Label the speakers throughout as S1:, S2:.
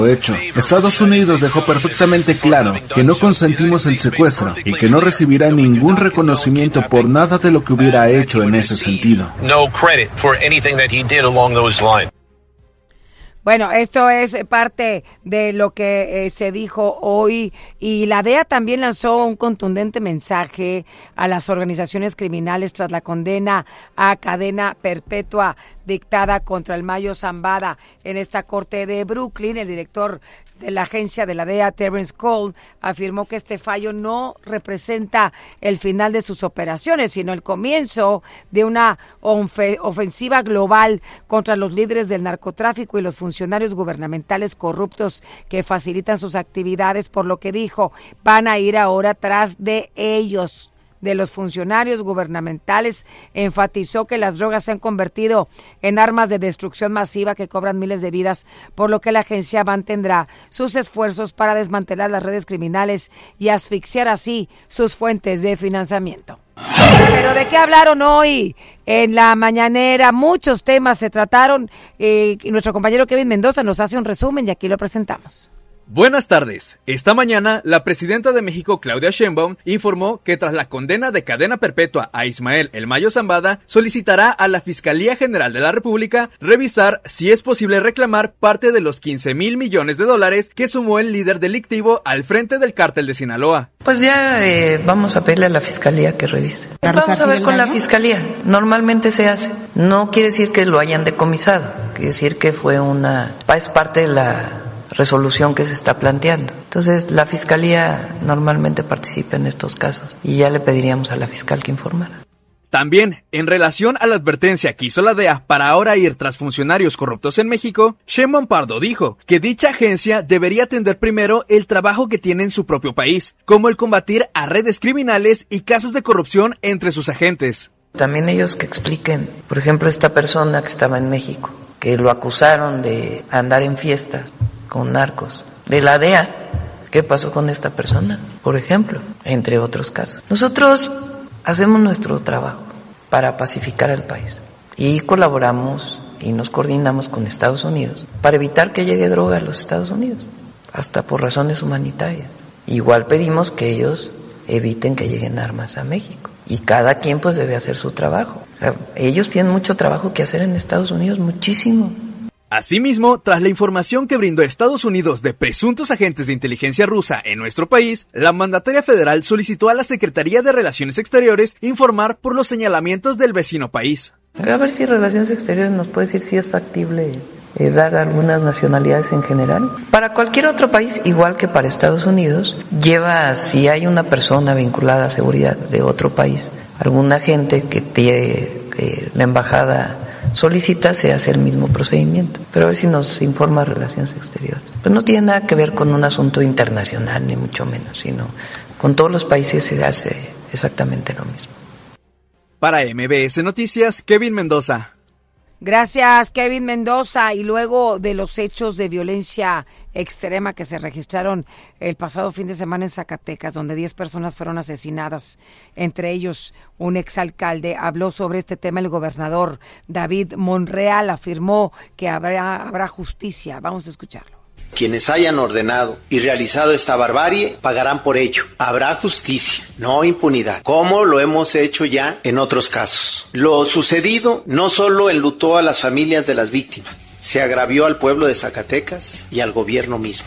S1: hecho, Estados Unidos dejó perfectamente claro que no consentimos el secuestro y que no recibirá ningún reconocimiento por nada de lo que hubiera hecho en ese sentido.
S2: Bueno, esto es parte de lo que se dijo hoy, y la DEA también lanzó un contundente mensaje a las organizaciones criminales tras la condena a cadena perpetua dictada contra el Mayo Zambada en esta corte de Brooklyn. El director de la agencia de la DEA, Terrence Cole, afirmó que este fallo no representa el final de sus operaciones, sino el comienzo de una ofensiva global contra los líderes del narcotráfico y los funcionarios gubernamentales corruptos que facilitan sus actividades, por lo que dijo, van a ir ahora tras de ellos. De los funcionarios gubernamentales, enfatizó que las drogas se han convertido en armas de destrucción masiva que cobran miles de vidas, por lo que la agencia mantendrá sus esfuerzos para desmantelar las redes criminales y asfixiar así sus fuentes de financiamiento. Pero ¿de qué hablaron hoy en la mañanera? Muchos temas se trataron y nuestro compañero Kevin Mendoza nos hace un resumen y aquí lo presentamos.
S3: Buenas tardes. Esta mañana, la presidenta de México, Claudia Sheinbaum, informó que tras la condena de cadena perpetua a Ismael El Mayo Zambada, solicitará a la Fiscalía General de la República revisar si es posible reclamar parte de los 15,000 millones de dólares que sumó el líder delictivo al frente del cártel de Sinaloa.
S4: Pues ya vamos a pedirle a la Fiscalía que revise. Vamos a ver con la Fiscalía. Normalmente se hace. No quiere decir que lo hayan decomisado. Quiere decir que es parte de la resolución que se está planteando. Entonces, la Fiscalía normalmente participa en estos casos y ya le pediríamos a la fiscal que informara.
S3: También, en relación a la advertencia que hizo la DEA para ahora ir tras funcionarios corruptos en México, Sheinbaum Pardo dijo que dicha agencia debería atender primero el trabajo que tiene en su propio país, como el combatir a redes criminales y casos de corrupción entre sus agentes.
S4: También ellos que expliquen, por ejemplo, esta persona que estaba en México, que lo acusaron de andar en fiesta con narcos, de la DEA, ¿qué pasó con esta persona? Por ejemplo, entre otros casos. Nosotros hacemos nuestro trabajo para pacificar al país y colaboramos y nos coordinamos con Estados Unidos para evitar que llegue droga a los Estados Unidos, hasta por razones humanitarias. Igual pedimos que ellos eviten que lleguen armas a México y cada quien pues debe hacer su trabajo. O sea, ellos tienen mucho trabajo que hacer en Estados Unidos, muchísimo.
S3: Asimismo, tras la información que brindó Estados Unidos de presuntos agentes de inteligencia rusa en nuestro país, la mandataria federal solicitó a la Secretaría de Relaciones Exteriores informar por los señalamientos del vecino país.
S4: A ver si Relaciones Exteriores nos puede decir si es factible dar algunas nacionalidades en general. Para cualquier otro país, igual que para Estados Unidos, si hay una persona vinculada a seguridad de otro país, algún agente que la embajada solicita, se hace el mismo procedimiento. Pero a ver si nos informa Relaciones Exteriores. Pues no tiene nada que ver con un asunto internacional, ni mucho menos, sino con todos los países se hace exactamente lo mismo.
S3: Para MBS Noticias, Kevin Mendoza.
S2: Gracias, Kevin Mendoza. Y luego de los hechos de violencia extrema que se registraron el pasado fin de semana en Zacatecas, donde 10 personas fueron asesinadas, entre ellos un exalcalde, habló sobre este tema el gobernador David Monreal, afirmó que habrá justicia. Vamos a escucharlo.
S5: Quienes hayan ordenado y realizado esta barbarie pagarán por ello. Habrá justicia, no impunidad, como lo hemos hecho ya en otros casos. Lo sucedido no solo enlutó a las familias de las víctimas, se agravió al pueblo de Zacatecas y al gobierno mismo.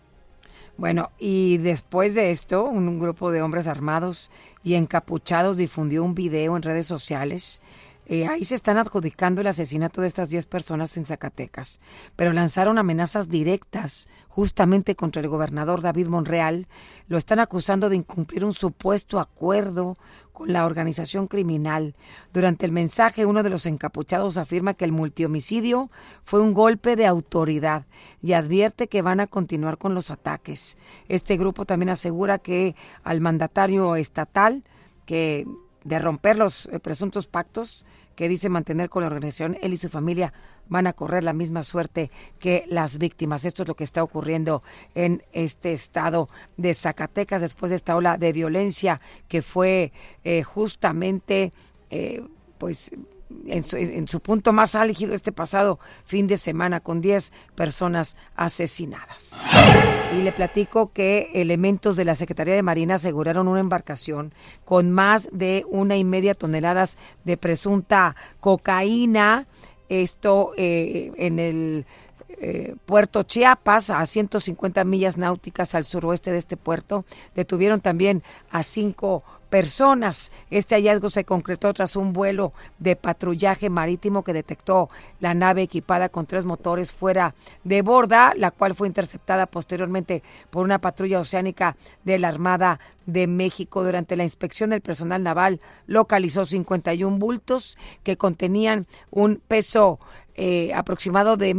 S2: Bueno, y después de esto, un grupo de hombres armados y encapuchados difundió un video en redes sociales. Ahí se están adjudicando el asesinato de estas 10 personas en Zacatecas, pero lanzaron amenazas directas justamente contra el gobernador David Monreal. Lo están acusando de incumplir un supuesto acuerdo con la organización criminal. Durante el mensaje, uno de los encapuchados afirma que el multihomicidio fue un golpe de autoridad y advierte que van a continuar con los ataques. Este grupo también asegura que al mandatario estatal que de romper los presuntos pactos que dice mantener con la organización, él y su familia van a correr la misma suerte que las víctimas. Esto es lo que está ocurriendo en este estado de Zacatecas después de esta ola de violencia que fue justamente en su punto más álgido este pasado fin de semana, con 10 personas asesinadas. Y le platico que elementos de la Secretaría de Marina aseguraron una embarcación con más de 1.5 toneladas de presunta cocaína, esto en el Puerto Chiapas, a 150 millas náuticas al suroeste de este puerto. Detuvieron también a 5 personas. Este hallazgo se concretó tras un vuelo de patrullaje marítimo que detectó la nave equipada con 3 motores fuera de borda, la cual fue interceptada posteriormente por una patrulla oceánica de la Armada de México. Durante la inspección, el personal naval localizó 51 bultos que contenían un peso aproximado de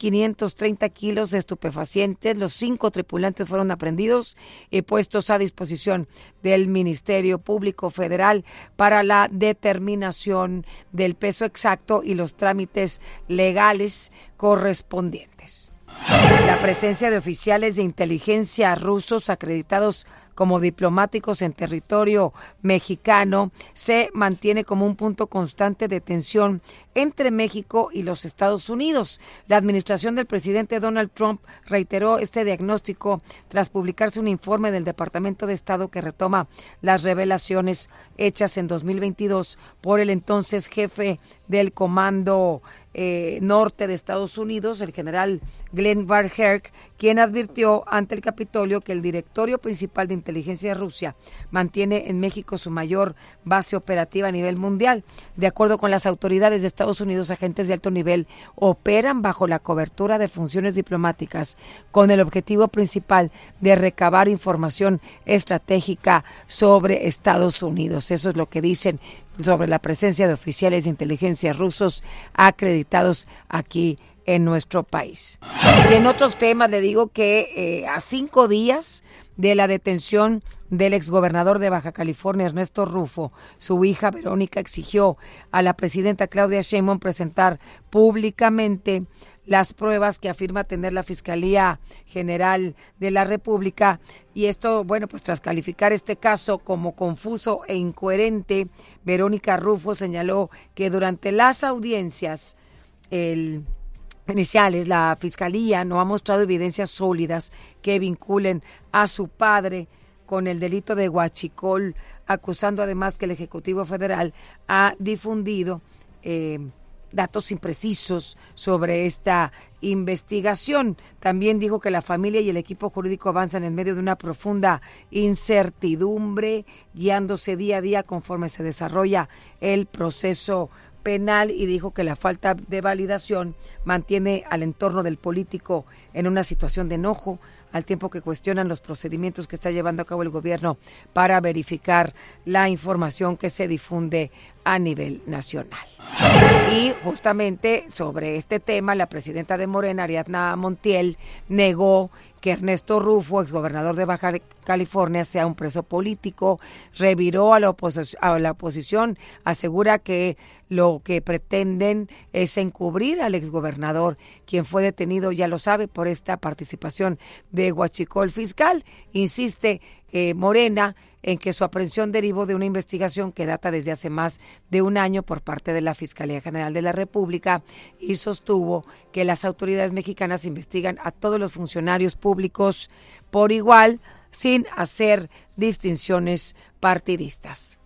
S2: 1.530 kilos de estupefacientes. Los 5 tripulantes fueron aprehendidos y puestos a disposición del Ministerio Público Federal para la determinación del peso exacto y los trámites legales correspondientes. La presencia de oficiales de inteligencia rusos acreditados como diplomáticos en territorio mexicano se mantiene como un punto constante de tensión entre México y los Estados Unidos. La administración del presidente Donald Trump reiteró este diagnóstico tras publicarse un informe del Departamento de Estado que retoma las revelaciones hechas en 2022 por el entonces jefe del Comando Norte de Estados Unidos, el general Glenn Van Herk, quien advirtió ante el Capitolio que el directorio principal de inteligencia de Rusia mantiene en México su mayor base operativa a nivel mundial. De acuerdo con las autoridades de Estados Unidos, agentes de alto nivel operan bajo la cobertura de funciones diplomáticas con el objetivo principal de recabar información estratégica sobre Estados Unidos. Eso es lo que dicen sobre la presencia de oficiales de inteligencia rusos acreditados aquí en nuestro país. Y en otros temas le digo que a 5 días de la detención del exgobernador de Baja California, Ernesto Rufo, su hija Verónica exigió a la presidenta Claudia Sheinbaum presentar públicamente las pruebas que afirma tener la Fiscalía General de la República. Y esto, bueno, pues tras calificar este caso como confuso e incoherente, Verónica Rufo señaló que durante las audiencias iniciales, la Fiscalía no ha mostrado evidencias sólidas que vinculen a su padre con el delito de huachicol, acusando además que el Ejecutivo Federal ha difundido datos imprecisos sobre esta investigación. También dijo que la familia y el equipo jurídico avanzan en medio de una profunda incertidumbre, guiándose día a día conforme se desarrolla el proceso penal, y dijo que la falta de validación mantiene al entorno del político en una situación de enojo, al tiempo que cuestionan los procedimientos que está llevando a cabo el gobierno para verificar la información que se difunde a nivel nacional. Y justamente sobre este tema, la presidenta de Morena, Ariadna Montiel, negó que Ernesto Rufo, exgobernador de Baja California, sea un preso político. Reviró a la oposición, asegura que lo que pretenden es encubrir al exgobernador, quien fue detenido, ya lo sabe, por esta participación de huachicol fiscal. Insiste Morena en que su aprehensión derivó de una investigación que data desde hace más de un año por parte de la Fiscalía General de la República, y sostuvo que las autoridades mexicanas investigan a todos los funcionarios públicos por igual, sin hacer distinciones partidistas.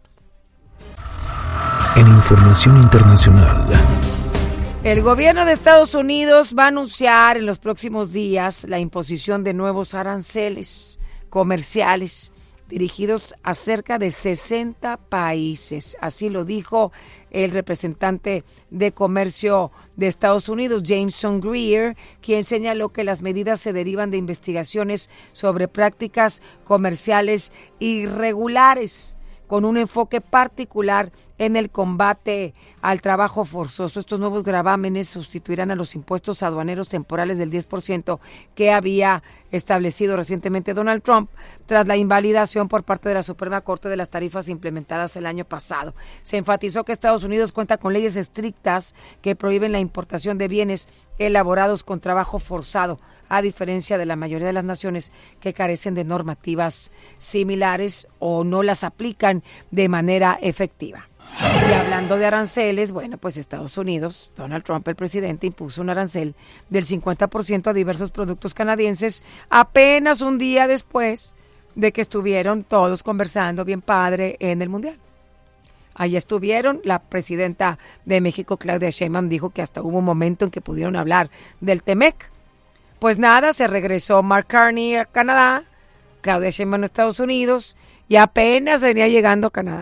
S6: En información internacional,
S2: el gobierno de Estados Unidos va a anunciar en los próximos días la imposición de nuevos aranceles comerciales dirigidos a cerca de 60 países. Así lo dijo el representante de comercio de Estados Unidos, Jameson Greer, quien señaló que las medidas se derivan de investigaciones sobre prácticas comerciales irregulares, con un enfoque particular en el combate al trabajo forzoso. Estos nuevos gravámenes sustituirán a los impuestos aduaneros temporales del 10% que había establecido recientemente Donald Trump tras la invalidación por parte de la Suprema Corte de las tarifas implementadas el año pasado. Se enfatizó que Estados Unidos cuenta con leyes estrictas que prohíben la importación de bienes elaborados con trabajo forzado, a diferencia de la mayoría de las naciones que carecen de normativas similares o no las aplican de manera efectiva. Y hablando de aranceles, bueno, pues Estados Unidos, Donald Trump, el presidente, impuso un arancel del 50% a diversos productos canadienses apenas un día después de que estuvieron todos conversando bien padre en el Mundial. Allí estuvieron, la presidenta de México, Claudia Sheinbaum, dijo que hasta hubo un momento en que pudieron hablar del TEMEC. Pues nada, se regresó Mark Carney a Canadá, Claudia Sheinbaum a Estados Unidos, y apenas venía llegando a Canadá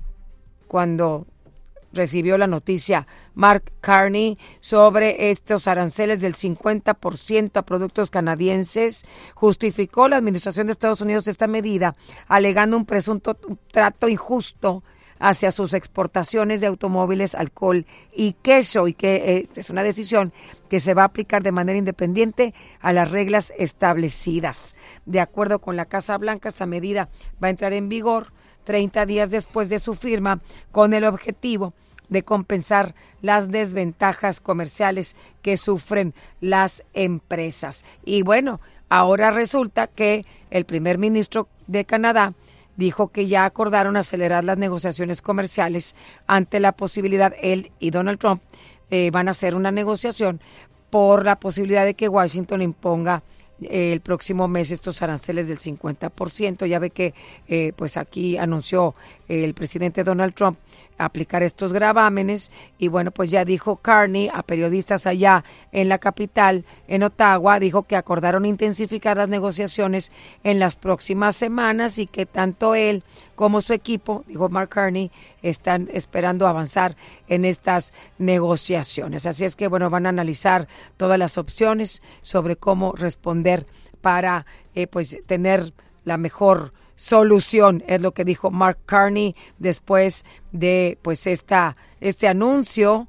S2: cuando recibió la noticia Mark Carney sobre estos aranceles del 50% a productos canadienses. Justificó la administración de Estados Unidos esta medida, alegando un presunto trato injusto hacia sus exportaciones de automóviles, alcohol y queso, y que es una decisión que se va a aplicar de manera independiente a las reglas establecidas. De acuerdo con la Casa Blanca, esta medida va a entrar en vigor 30 días después de su firma, con el objetivo de compensar las desventajas comerciales que sufren las empresas. Y bueno, ahora resulta que el primer ministro de Canadá dijo que ya acordaron acelerar las negociaciones comerciales ante la posibilidad, él y Donald Trump van a hacer una negociación por la posibilidad de que Washington imponga el próximo mes estos aranceles del 50%. Ya ve que pues aquí anunció el presidente Donald Trump aplicar estos gravámenes, y bueno, pues ya dijo Carney a periodistas allá en la capital, en Ottawa, dijo que acordaron intensificar las negociaciones en las próximas semanas y que tanto él como su equipo, dijo Mark Carney, están esperando avanzar en estas negociaciones. Así es que bueno, van a analizar todas las opciones sobre cómo responder para pues tener la mejor solución, es lo que dijo Mark Carney después de pues este anuncio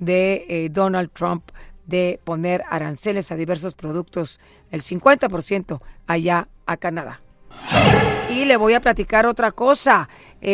S2: de Donald Trump de poner aranceles a diversos productos, el 50% allá a Canadá. Y le voy a platicar otra cosa.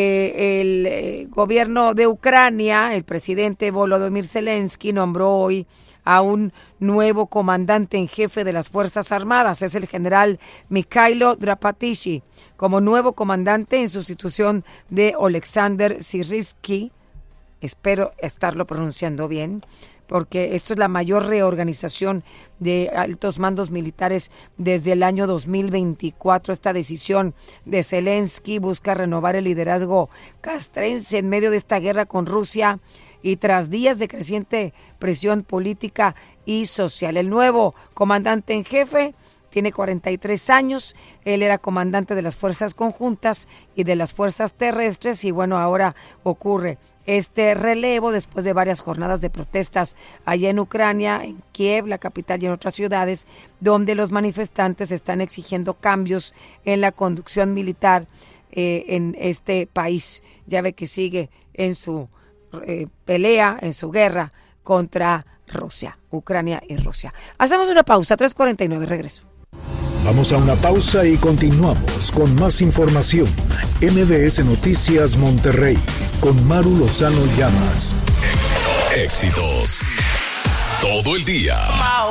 S2: El gobierno de Ucrania, el presidente Volodymyr Zelensky, nombró hoy a un nuevo comandante en jefe de las Fuerzas Armadas. Es el general Mikhailo Drapatishi, como nuevo comandante en sustitución de Oleksandr Syrsky. Espero estarlo pronunciando bien, porque esto es la mayor reorganización de altos mandos militares desde el año 2024. Esta decisión de Zelensky busca renovar el liderazgo castrense en medio de esta guerra con Rusia y tras días de creciente presión política y social. El nuevo comandante en jefe tiene 43 años, él era comandante de las fuerzas conjuntas y de las fuerzas terrestres, y bueno, ahora ocurre este relevo después de varias jornadas de protestas allá en Ucrania, en Kiev, la capital, y en otras ciudades, donde los manifestantes están exigiendo cambios en la conducción militar en este país. Ya ve que sigue en su pelea, en su guerra contra Rusia, Ucrania y Rusia. Hacemos una pausa, 3:49, regreso.
S6: Vamos a una pausa y continuamos con más información. MBS Noticias Monterrey, con Maru Lozano Llamas.
S7: Éxitos todo el día.